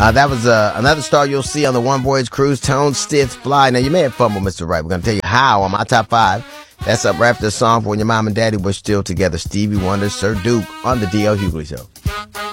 That was another star you'll see on the One Voyage cruise, Tone Stith Fly. Now, you may have fumbled, Mr. Right. We're going to tell you how on my top 5. That's up right after the song for when your mom and daddy were still together. Stevie Wonder, Sir Duke on the D.L. Hughley Show.